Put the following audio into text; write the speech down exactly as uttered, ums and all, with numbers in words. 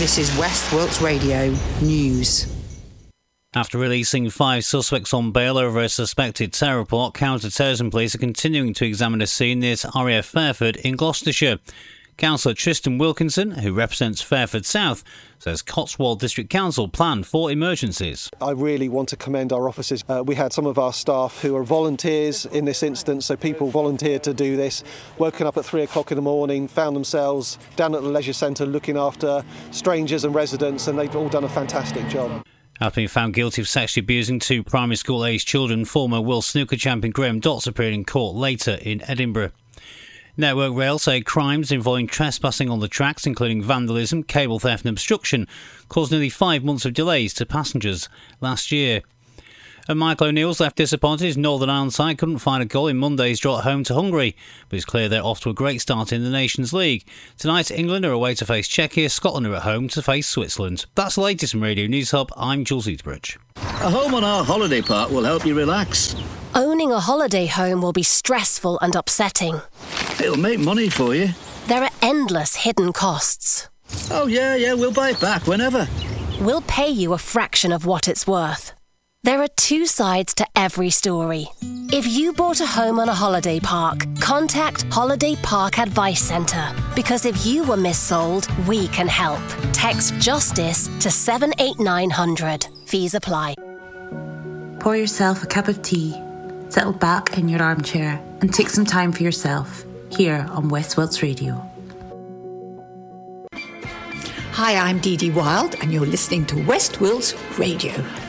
This is West Wilts Radio News. After releasing five suspects on bail over a suspected terror plot, counter-terrorism police are continuing to examine a scene near R A F Fairford in Gloucestershire. Councillor Tristan Wilkinson, who represents Fairford South, says Cotswold District Council planned for emergencies. I really want to commend our officers. Uh, we had some of our staff who are volunteers in this instance, so people volunteered to do this, woken up at three o'clock in the morning, found themselves down at the leisure centre looking after strangers and residents, and they've all done a fantastic job. After being found guilty of sexually abusing two primary school-aged children, former world snooker champion Graham Dotz appeared in court later in Edinburgh. Network Rail say crimes involving trespassing on the tracks, including vandalism, cable theft and obstruction, caused nearly five months of delays to passengers last year. And Michael O'Neill's left disappointed. His Northern Ireland side couldn't find a goal in Monday's draw at home to Hungary, but it's clear they're off to a great start in the Nations League. Tonight, England are away to face Czechia, Scotland are at home to face Switzerland. That's the latest from Radio News Hub. I'm Jules Eaterbridge. A home on our holiday park will help you relax. Owning a holiday home will be stressful and upsetting. It'll make money for you. There are endless hidden costs. Oh yeah, yeah, we'll buy it back whenever. We'll pay you a fraction of what it's worth. There are two sides to every story. If you bought a home on a holiday park, contact Holiday Park Advice Centre, because if you were missold, we can help. Text JUSTICE to seven eight nine hundred. Fees apply. Pour yourself a cup of tea, settle back in your armchair and take some time for yourself here on West Wilts Radio. Hi, I'm Dee Dee Wild and you're listening to West Wilts Radio.